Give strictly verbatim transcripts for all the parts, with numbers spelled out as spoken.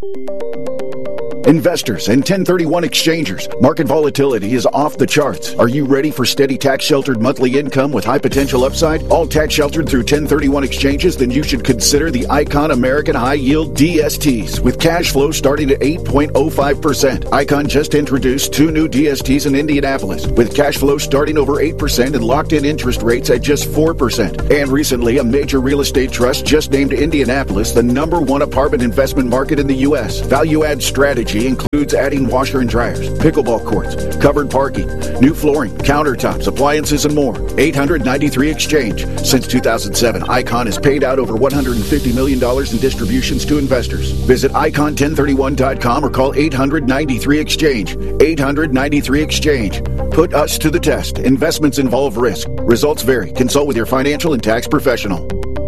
Investors and ten thirty-one exchangers, market volatility is off the charts. Are you ready for steady tax-sheltered monthly income with high potential upside? All tax-sheltered through ten thirty-one exchanges? Then you should consider the Icon American High Yield D S Ts with cash flow starting at eight point oh five percent. Icon just introduced two new D S Ts in Indianapolis with cash flow starting over eight percent and locked-in interest rates at just four percent. And recently, a major real estate trust just named Indianapolis the number one apartment investment market in the U S. Value-add strategy includes adding washer and dryers, pickleball courts, covered parking, new flooring, countertops, appliances, and more. eight hundred ninety-three Exchange. Since two thousand seven, Icon has paid out over one hundred fifty million dollars in distributions to investors. Visit icon ten thirty-one dot com or call eight hundred ninety-three Exchange. eight hundred ninety-three Exchange. Put us to the test. Investments involve risk. Results vary. Consult with your financial and tax professional.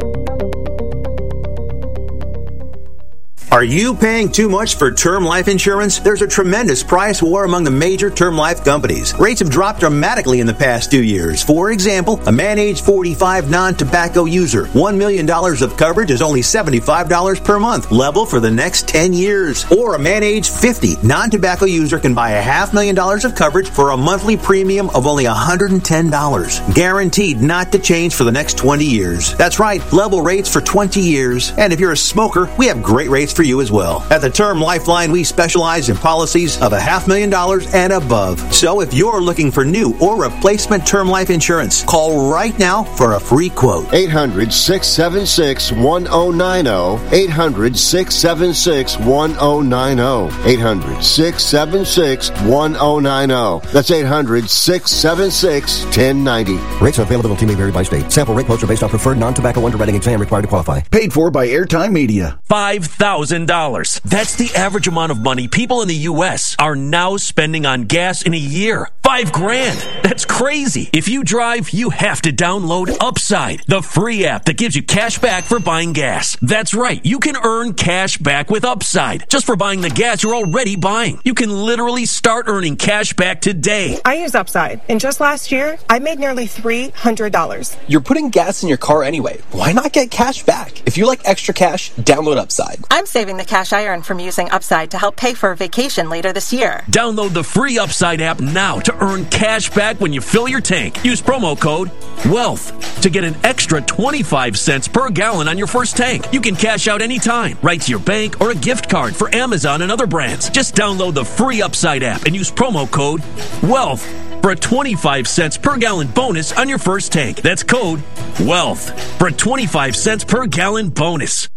Are you paying too much for term life insurance? There's a tremendous price war among the major term life companies. Rates have dropped dramatically in the past two years. For example, a man age forty-five non-tobacco user, one million dollars of coverage is only seventy-five dollars per month, level for the next ten years. Or a man age fifty non-tobacco user can buy a half million dollars of coverage for a monthly premium of only one hundred ten dollars. Guaranteed not to change for the next twenty years. That's right, level rates for twenty years. And if you're a smoker, we have great rates for you as well. At the Term Lifeline, we specialize in policies of a half million dollars and above. So if you're looking for new or replacement term life insurance, call right now for a free quote. eight hundred, six seven six, one oh nine oh. eight hundred, six seven six, one oh nine oh. eight hundred, six seven six, one oh nine oh. That's eight hundred, six seven six, one oh nine oh. Rates and availability may vary by state. Sample rate quotes are based on preferred non-tobacco underwriting exam required to qualify. Paid for by Airtime Media. five thousand dollars. That's the average amount of money people in the U S are now spending on gas in a year. Five grand. That's crazy. If you drive, you have to download Upside, the free app that gives you cash back for buying gas. That's right. You can earn cash back with Upside just for buying the gas you're already buying. You can literally start earning cash back today. I use Upside, and just last year, I made nearly three hundred dollars. You're putting gas in your car anyway. Why not get cash back? If you like extra cash, download Upside. I'm saving the cash I earn from using Upside to help pay for a vacation later this year. Download the free Upside app now to earn cash back when you fill your tank. Use promo code WEALTH to get an extra twenty-five cents per gallon on your first tank. You can cash out anytime, right to your bank or a gift card for Amazon and other brands. Just download the free Upside app and use promo code WEALTH for a twenty-five cents per gallon bonus on your first tank. That's code WEALTH for a twenty-five cents per gallon bonus.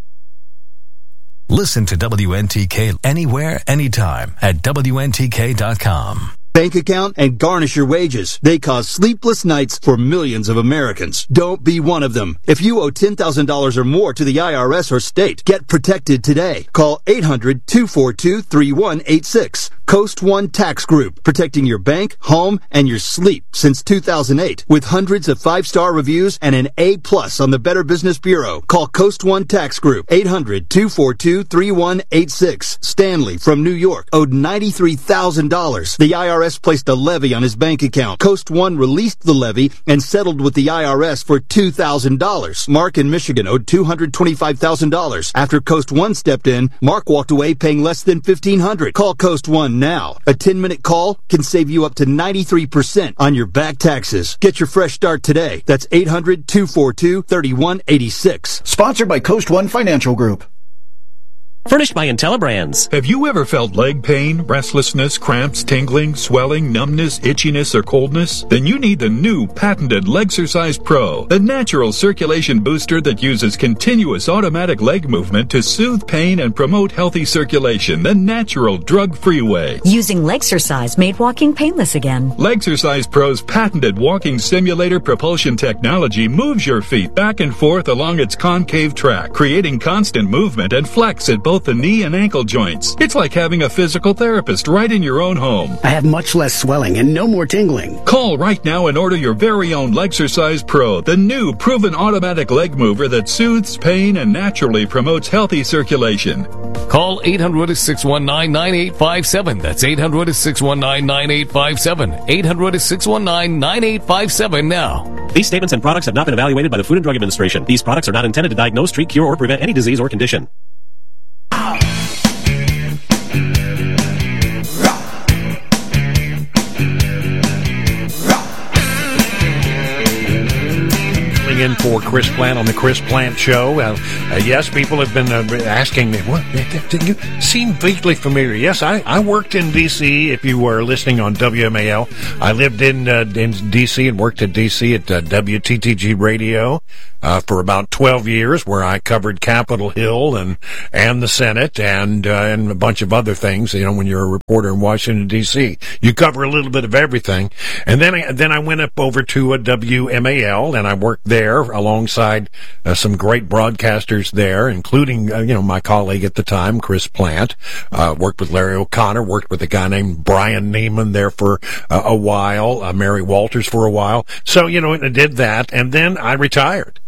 Listen to W N T K anywhere, anytime at W N T K dot com. Bank account and garnish your wages. They cause sleepless nights for millions of Americans. Don't be one of them. If you owe ten thousand dollars or more to the I R S or state, get protected today. Call eight hundred, two four two, three one eight six. Coast One Tax Group, protecting your bank, home, and your sleep since two thousand eight. With hundreds of five-star reviews and an A plus on the Better Business Bureau. Call Coast One Tax Group, eight hundred, two four two, three one eight six. Stanley from New York owed ninety-three thousand dollars. The I R S placed a levy on his bank account. Coast One released the levy and settled with the I R S for two thousand dollars. Mark in Michigan owed two hundred twenty-five thousand dollars. After Coast One stepped in, Mark walked away paying less than fifteen hundred dollars. Call Coast One now. A ten-minute call can save you up to ninety-three percent on your back taxes. Get your fresh start today. That's eight hundred, two four two, three one eight six. Sponsored by Coast One Financial Group. Furnished by IntelliBrands. Have you ever felt leg pain, restlessness, cramps, tingling, swelling, numbness, itchiness, or coldness? Then you need the new patented Legsercise Pro, the natural circulation booster that uses continuous automatic leg movement to soothe pain and promote healthy circulation the natural drug-free way. Using Legsercise made walking painless again. Legsercise Pro's patented walking simulator propulsion technology moves your feet back and forth along its concave track, creating constant movement and flex at both the knee and ankle joints. It's like having a physical therapist right in your own home. I have much less swelling and no more tingling. Call right now and order your very own Legsercise Pro, the new proven automatic leg mover that soothes pain and naturally promotes healthy circulation. Call eight hundred, six one nine, nine eight five seven. That's eight hundred, six one nine, nine eight five seven. eight hundred, six one nine, nine eight five seven now. These statements and products have not been evaluated by the Food and Drug Administration. These products are not intended to diagnose, treat, cure, or prevent any disease or condition. filling in for Chris Plant on the Chris Plant Show. Uh, uh, yes, people have been uh, asking me, what, you seem vaguely familiar. Yes, I, I worked in D C, if you were listening on W M A L. I lived in, uh, in D C and worked at D C at uh, W T T G Radio uh, for about twelve years, where I covered Capitol Hill and and the Senate and uh, and a bunch of other things. You know, when you're a reporter in Washington, D C, you cover a little bit of everything. And then I, then I went up over to a W M A L, and I worked there alongside uh, some great broadcasters there, including, uh, you know, my colleague at the time, Chris Plant. Uh, worked with Larry O'Connor, worked with a guy named Brian Neiman there for uh, a while, uh, Mary Walters for a while. So, you know, I did that, and then I retired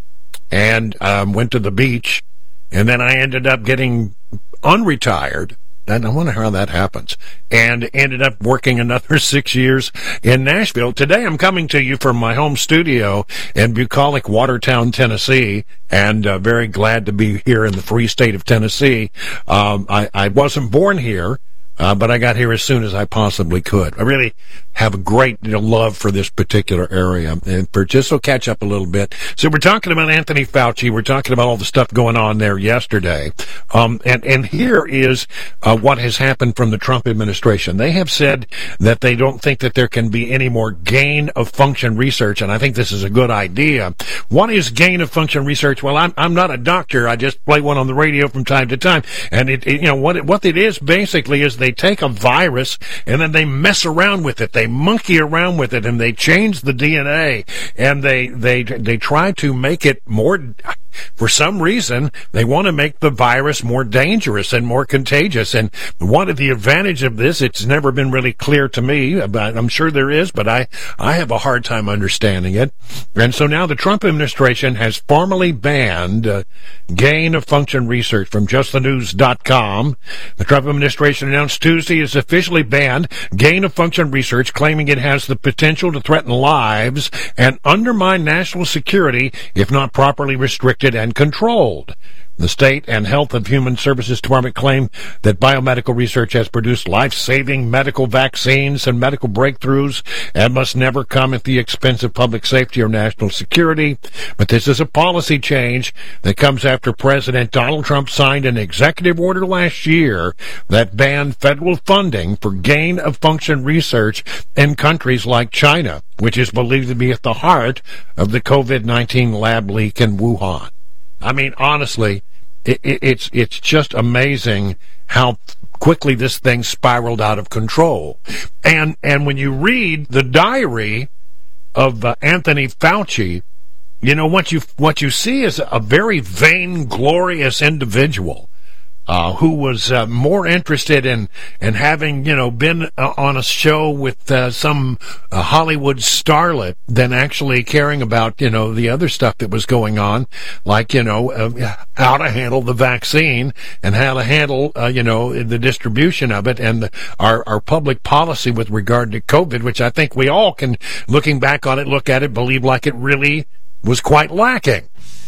and um, went to the beach, and then I ended up getting unretired. And I wonder how that happens. And ended up working another six years in Nashville. Today I'm coming to you from my home studio in bucolic Watertown, Tennessee, and uh, very glad to be here in the free state of Tennessee. Um, I, I wasn't born here, uh, but I got here as soon as I possibly could. I really have a great you know, love for this particular area. And for just so catch up a little bit. So we're talking about Anthony Fauci. We're talking about all the stuff going on there yesterday. Um, and, and here is uh, what has happened from the Trump administration. They have said that they don't think that there can be any more gain of function research, and I think this is a good idea. What is gain of function research? Well, I'm I'm not a doctor. I just play one on the radio from time to time. And it, it you know what it, what it is basically is they take a virus and then they mess around with it. They monkey around with it and they change the D N A and they they they try to make it more. For some reason, they want to make the virus more dangerous and more contagious. And one of the advantages of this, it's never been really clear to me, but I'm sure there is, but I, I have a hard time understanding it. And so now the Trump administration has formally banned uh, gain-of-function research from just the news dot com. The Trump administration announced Tuesday it's officially banned gain-of-function research, claiming it has the potential to threaten lives and undermine national security if not properly restricted and controlled. The State and Health and Human Services Department claim that biomedical research has produced life-saving medical vaccines and medical breakthroughs and must never come at the expense of public safety or national security. But this is a policy change that comes after President Donald Trump signed an executive order last year that banned federal funding for gain-of-function research in countries like China, which is believed to be at the heart of the COVID nineteen lab leak in Wuhan. I mean, honestly, it, it, it's it's just amazing how quickly this thing spiraled out of control. And and when you read the diary of uh, Anthony Fauci, you know what you what you see is a very vainglorious individual. Uh, who was uh, more interested in, in having, you know, been uh, on a show with uh, some uh, Hollywood starlet than actually caring about, you know, the other stuff that was going on, like, you know, uh, how to handle the vaccine and how to handle, uh, you know, the distribution of it and the, our, our public policy with regard to COVID, which I think we all can, looking back on it, look at it, believe like it really was quite lacking.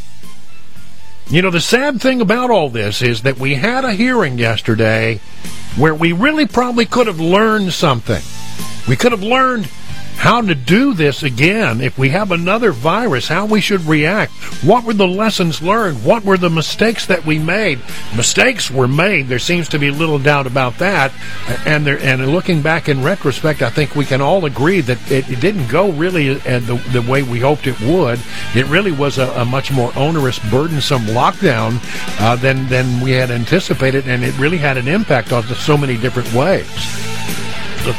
You know, the sad thing about all this is that we had a hearing yesterday where we really probably could have learned something. We could have learned how to do this again if we have another virus, how we should react. What were the lessons learned? What were the mistakes that we made? Mistakes were made. There seems to be little doubt about that. And there, and looking back in retrospect, I think we can all agree that it, it didn't go really the, the way we hoped it would. It really was a, a much more onerous, burdensome lockdown uh, than, than we had anticipated, and it really had an impact on so many different ways. So,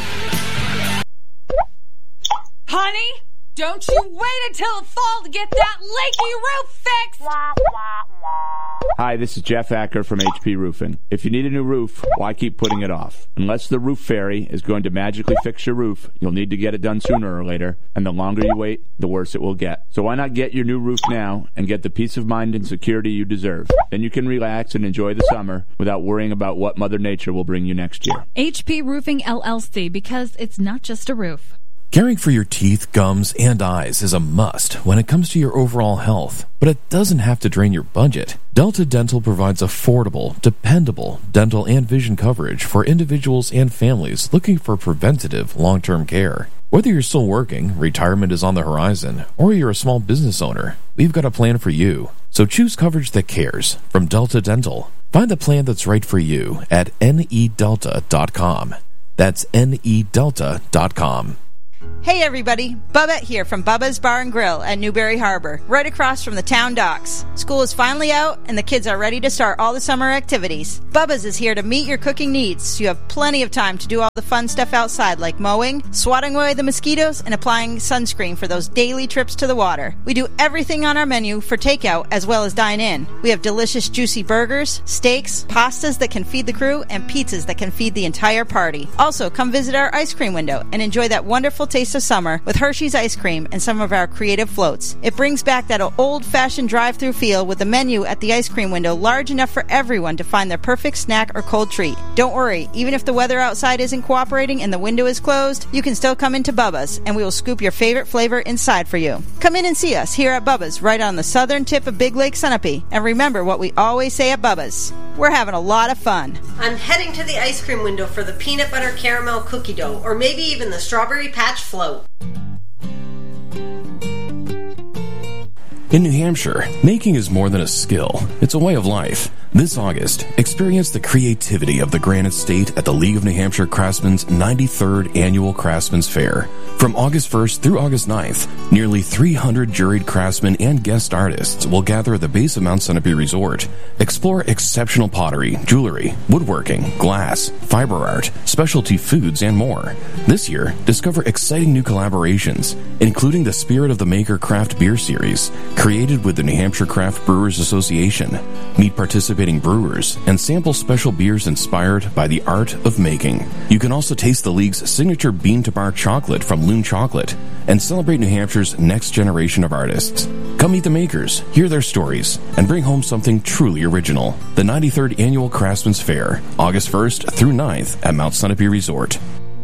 honey, don't you wait until the fall to get that leaky roof fixed! Hi, this is Jeff Acker from H P Roofing. If you need a new roof, why keep putting it off? Unless the roof fairy is going to magically fix your roof, you'll need to get it done sooner or later, and the longer you wait, the worse it will get. So why not get your new roof now and get the peace of mind and security you deserve? Then you can relax and enjoy the summer without worrying about what Mother Nature will bring you next year. H P Roofing L L C, because it's not just a roof. Caring for your teeth, gums, and eyes is a must when it comes to your overall health, but it doesn't have to drain your budget. Delta Dental provides affordable, dependable dental and vision coverage for individuals and families looking for preventative, long-term care. Whether you're still working, retirement is on the horizon, or you're a small business owner, we've got a plan for you. So choose coverage that cares from Delta Dental. Find the plan that's right for you at N E delta dot com. That's N E delta dot com. Hey everybody, Bubba here from Bubba's Bar and Grill at Newberry Harbor, right across from the town docks. School is finally out and the kids are ready to start all the summer activities. Bubba's is here to meet your cooking needs, so you have plenty of time to do all the fun stuff outside like mowing, swatting away the mosquitoes, and applying sunscreen for those daily trips to the water. We do everything on our menu for takeout as well as dine in. We have delicious juicy burgers, steaks, pastas that can feed the crew, and pizzas that can feed the entire party. Also, come visit our ice cream window and enjoy that wonderful taste of summer with Hershey's ice cream and some of our creative floats. It brings back that old-fashioned drive-through feel with the menu at the ice cream window large enough for everyone to find their perfect snack or cold treat. Don't worry, even if the weather outside isn't cooperating and the window is closed, you can still come into Bubba's and we will scoop your favorite flavor inside for you. Come in and see us here at Bubba's right on the southern tip of Big Lake Sunapee, and remember what we always say at Bubba's: we're having a lot of fun. I'm heading to the ice cream window for the peanut butter caramel cookie dough, or maybe even the strawberry patch float. In New Hampshire, making is more than a skill. It's a way of life. This August, experience the creativity of the Granite State at the League of New Hampshire Craftsmen's ninety-third Annual Craftsman's Fair. From August first through August ninth, nearly three hundred juried craftsmen and guest artists will gather at the base of Mount Sunapee Resort. Explore exceptional pottery, jewelry, woodworking, glass, fiber art, specialty foods, and more. This year, discover exciting new collaborations, including the Spirit of the Maker Craft Beer Series, created with the New Hampshire Craft Brewers Association. Meet participating brewers and sample special beers inspired by the art of making. You can also taste the League's signature bean to bar chocolate from Loon Chocolate and celebrate New Hampshire's next generation of artists. Come meet the makers, hear their stories, and bring home something truly original. The ninety-third Annual Craftsman's Fair, August first through ninth at Mount Sunapee Resort.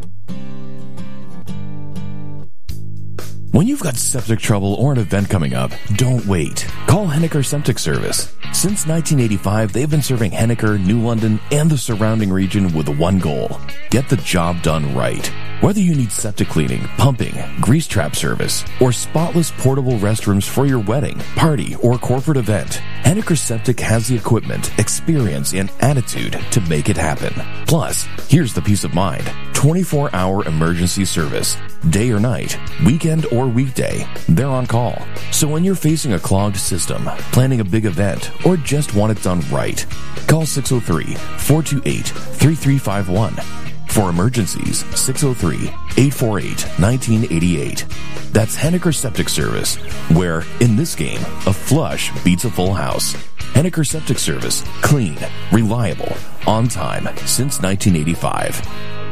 When you've got septic trouble or an event coming up, don't wait. Call Henniker Septic Service. Since nineteen eighty-five, they've been serving Henniker, New London, and the surrounding region with one goal: get the job done right. Whether you need septic cleaning, pumping, grease trap service, or spotless portable restrooms for your wedding, party, or corporate event, Henniker Septic has the equipment, experience, and attitude to make it happen. Plus, here's the peace of mind: twenty-four hour emergency service. Day or night, weekend or weekday, they're on call. So when you're facing a clogged system, planning a big event, or just want it done right, call six oh three, four two eight, three three five one. For emergencies, six oh three, eight four eight, one nine eight eight. That's Henniker Septic Service, where, in this game, a flush beats a full house. Henniker Septic Service, clean, reliable, on time, since nineteen eighty-five.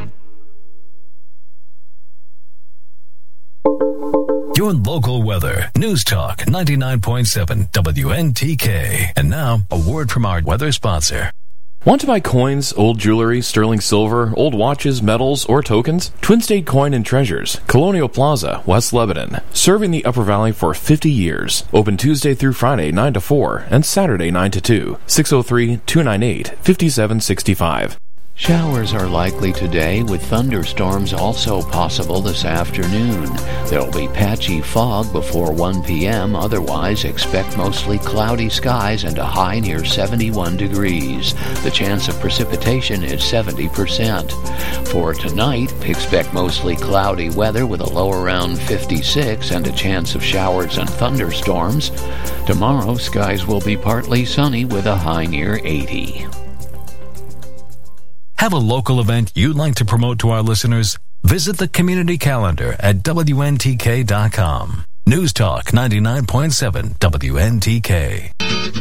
Your local weather. News Talk ninety-nine point seven W N T K. And now, a word from our weather sponsor. Want to buy coins, old jewelry, sterling silver, old watches, medals, or tokens? Twin State Coin and Treasures, Colonial Plaza, West Lebanon. Serving the Upper Valley for fifty years. Open Tuesday through Friday, nine to four, and Saturday, nine to two. six oh three, two nine eight, five seven six five. Showers are likely today, with thunderstorms also possible this afternoon. There'll be patchy fog before one p.m. Otherwise, expect mostly cloudy skies and a high near seventy-one degrees. The chance of precipitation is seventy percent. For tonight, expect mostly cloudy weather with a low around fifty-six and a chance of showers and thunderstorms. Tomorrow, skies will be partly sunny with a high near eighty. Have a local event you'd like to promote to our listeners? Visit the community calendar at W N T K dot com. News Talk ninety-nine point seven W N T K.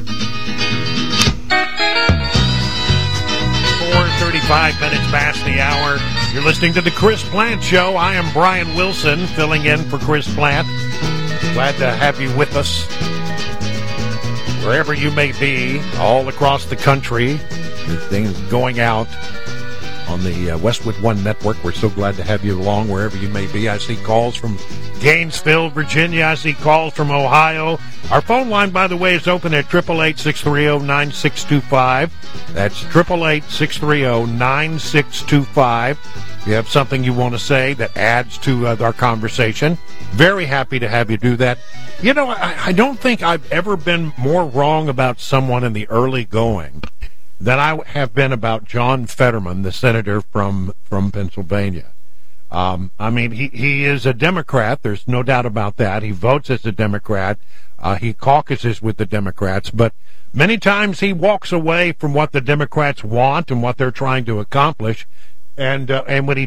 four thirty-five minutes past the hour. You're listening to the Chris Plant Show. I am Brian Wilson, filling in for Chris Plant. Glad to have you with us. Wherever you may be, all across the country, things going out on the uh, Westwood One Network. We're so glad to have you along wherever you may be. I see calls from Gainesville, Virginia. I see calls from Ohio. Our phone line, by the way, is open at eight eight eight, six three zero, nine six two five. That's eight eight eight, six three zero, nine six two five. If you have something you want to say that adds to uh, our conversation, very happy to have you do that. You know, I, I don't think I've ever been more wrong about someone in the early going than I have been about John Fetterman, the senator from, from Pennsylvania. Um, I mean, he, he is a Democrat. There's no doubt about that. He votes as a Democrat. Uh, he caucuses with the Democrats. But many times he walks away from what the Democrats want and what they're trying to accomplish. And uh, and when he